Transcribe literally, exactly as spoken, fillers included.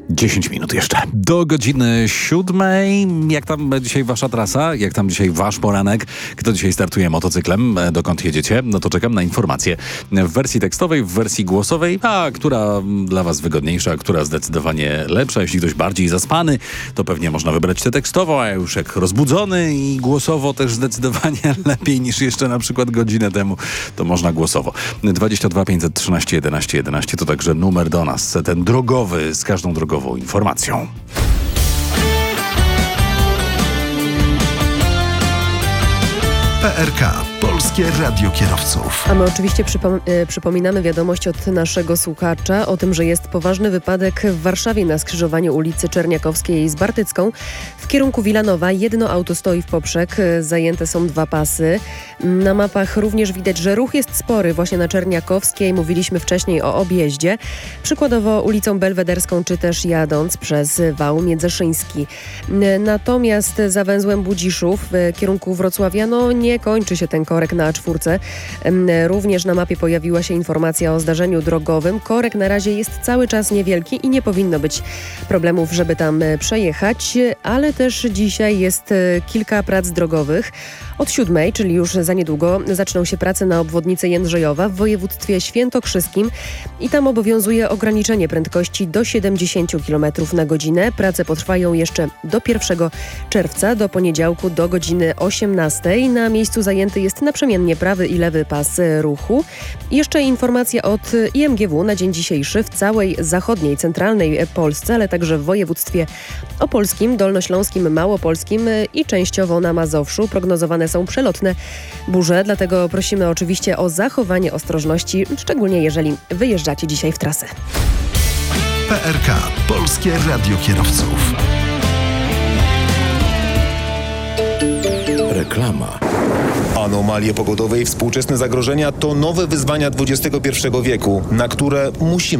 dziesięć minut jeszcze. Do godziny siódmej. Jak tam dzisiaj wasza trasa? Jak tam dzisiaj wasz poranek? Kto dzisiaj startuje motocyklem? Dokąd jedziecie? No to czekam na informacje w wersji tekstowej, w wersji głosowej. A która dla was wygodniejsza, która zdecydowanie lepsza? Jeśli ktoś bardziej zaspany, to pewnie można wybrać tę tekstową, a już jak rozbudzony i głosowo też zdecydowanie lepiej niż jeszcze na przykład godzinę temu, to można głosowo. dwadzieścia dwa pięćset trzynaście jedenaście jedenaście to także numer do nas, ten drogowy z każdą drogową informacją. P R K. Polskie Radio Kierowców. A my oczywiście przypom- y, przypominamy wiadomość od naszego słuchacza o tym, że jest poważny wypadek w Warszawie na skrzyżowaniu ulicy Czerniakowskiej z Bartycką. W kierunku Wilanowa jedno auto stoi w poprzek, y, zajęte są dwa pasy. Na mapach również widać, że ruch jest spory właśnie na Czerniakowskiej. Mówiliśmy wcześniej o objeździe. Przykładowo ulicą Belwederską, czy też jadąc przez wał Międzyszyński. Y, natomiast za węzłem Budziszów w kierunku Wrocławia no nie kończy się ten korek na A cztery. Również na mapie pojawiła się informacja o zdarzeniu drogowym. Korek na razie jest cały czas niewielki i nie powinno być problemów, żeby tam przejechać, ale też dzisiaj jest kilka prac drogowych. Od siódmej, czyli już za niedługo, zaczną się prace na obwodnicy Jędrzejowa w województwie świętokrzyskim i tam obowiązuje ograniczenie prędkości do siedemdziesiąt kilometrów na godzinę. Prace potrwają jeszcze do pierwszego czerwca, do poniedziałku do godziny osiemnastej. Na miejscu zajęty jest naprzemiennie prawy i lewy pas ruchu. I jeszcze informacja od I M G W na dzień dzisiejszy w całej zachodniej, centralnej Polsce, ale także w województwie opolskim, dolnośląskim, małopolskim i częściowo na Mazowszu prognozowane są przelotne burze, dlatego prosimy oczywiście o zachowanie ostrożności, szczególnie jeżeli wyjeżdżacie dzisiaj w trasę. P R K. Polskie Radio Kierowców. Reklama. Anomalie pogodowe i współczesne zagrożenia to nowe wyzwania dwudziestego pierwszego wieku, na które musimy